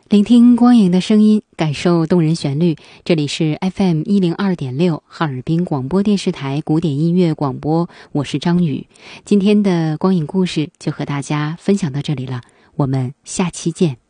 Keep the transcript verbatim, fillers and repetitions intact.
聆听光影的声音，感受动人旋律。这里是 F M 一零二点六 哈尔滨广播电视台古典音乐广播，我是张宇。今天的光影故事就和大家分享到这里了，我们下期见。